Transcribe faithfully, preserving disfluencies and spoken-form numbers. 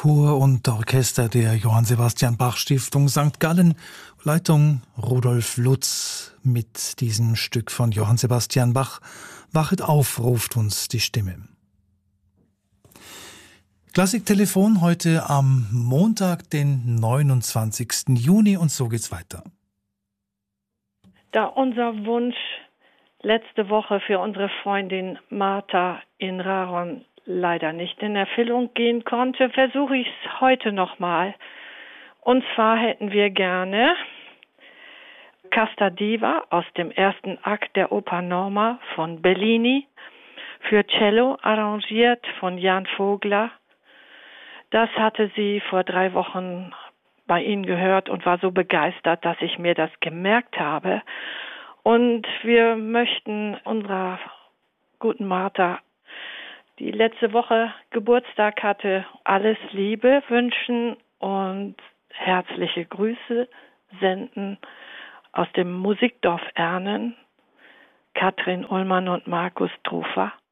Chor und Orchester der Johann Sebastian Bach Stiftung Sankt Gallen, Leitung Rudolf Lutz. Mit diesem Stück von Johann Sebastian Bach, Wachet auf, ruft uns die Stimme. Klassiktelefon heute am Montag, den neunundzwanzigsten Juni, und so geht's weiter. Da unser Wunsch letzte Woche für unsere Freundin Martha in Raron leider nicht in Erfüllung gehen konnte, versuche ich es heute nochmal. Und zwar hätten wir gerne Casta Diva aus dem ersten Akt der Oper Norma von Bellini, für Cello arrangiert von Jan Vogler. Das hatte sie vor drei Wochen bei Ihnen gehört und war so begeistert, dass ich mir das gemerkt habe. Und wir möchten unserer guten Martha, die letzte Woche Geburtstag hatte, alles Liebe wünschen und herzliche Grüße senden aus dem Musikdorf Ernen, Katrin Ullmann und Markus Trufer.